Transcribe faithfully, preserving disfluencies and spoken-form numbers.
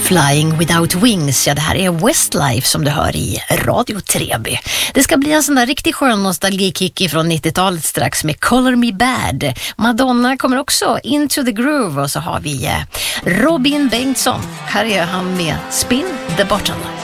Flying Without Wings, ja det här är Westlife som du hör i Radio tre B. Det ska bli en sån där riktigt skön nostalgikick från nittiotalet strax med Color Me Bad. Madonna kommer också, Into the Groove, och så har vi Robin Bengtsson. Här är han med Spin the Bottle.